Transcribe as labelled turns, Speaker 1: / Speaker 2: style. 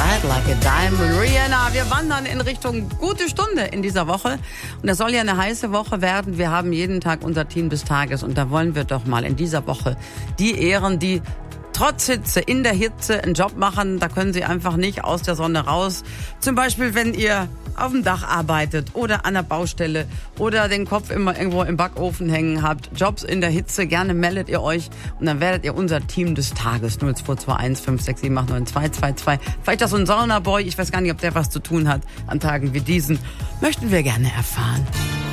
Speaker 1: bright like a diamond. Rihanna, wir wandern in Richtung gute Stunde in dieser Woche. Und das soll ja eine heiße Woche werden. Wir haben jeden Tag unser Team des Tages. Und da wollen wir doch mal in dieser Woche die ehren, die trotz Hitze, in der Hitze einen Job machen. Da können sie einfach nicht aus der Sonne raus. Zum Beispiel, wenn ihr auf dem Dach arbeitet oder an der Baustelle oder den Kopf immer irgendwo im Backofen hängen habt. Jobs in der Hitze, gerne meldet ihr euch und dann werdet ihr unser Team des Tages. 0221 567 89222. Vielleicht auch so ein Saunaboy, ich weiß gar nicht, ob der was zu tun hat an Tagen wie diesen. Möchten wir gerne erfahren.